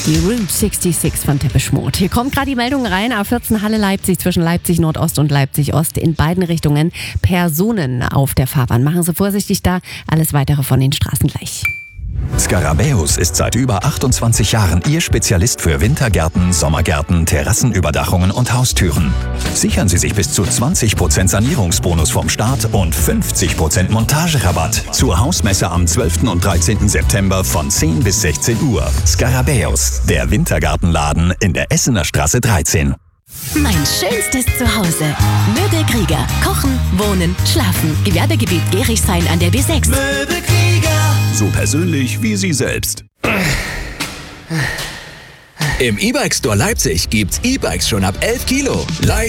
Die Route 66 von Depeche Mode. Hier kommt gerade die Meldung rein. A14 Halle Leipzig zwischen Leipzig Nordost und Leipzig Ost. In beiden Richtungen Personen auf der Fahrbahn. Machen Sie vorsichtig da. Alles weitere von den Straßen gleich. Scarabäus ist seit über 28 Jahren Ihr Spezialist für Wintergärten, Sommergärten, Terrassenüberdachungen und Haustüren. Sichern Sie sich bis zu 20% Sanierungsbonus vom Staat und 50% Montagerabatt zur Hausmesse am 12. und 13. September von 10 bis 16 Uhr. Scarabäus, der Wintergartenladen in der Essener Straße 13. Mein schönstes Zuhause. Möbelkrieger. Kochen, wohnen, schlafen. Gewerbegebiet Gerichshain an der B6. Möbelkrieger. So persönlich wie Sie selbst. Im E-Bike Store Leipzig gibt's E-Bikes schon ab 11 Kilo.